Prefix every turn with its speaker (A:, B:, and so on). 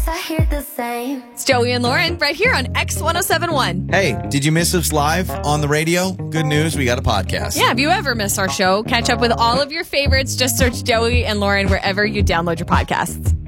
A: I hear the same.
B: It's Joey and Lauren right here on X1071.
C: Hey, did you miss us live on the radio? Good news, we got a podcast.
B: Yeah, if you ever miss our show, catch up with all of your favorites. Just search Joey and Lauren wherever you download your podcasts.